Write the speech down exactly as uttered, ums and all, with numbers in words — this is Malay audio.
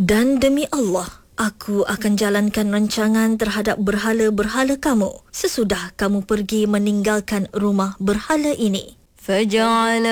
Dan demi Allah, aku akan jalankan rancangan terhadap berhala-berhala kamu sesudah kamu pergi meninggalkan rumah berhala ini. فجعل